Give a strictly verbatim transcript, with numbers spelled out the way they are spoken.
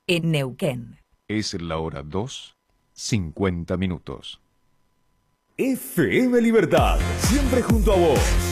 en Neuquén. Es la hora dos, cincuenta minutos. F M Libertad, siempre junto a vos.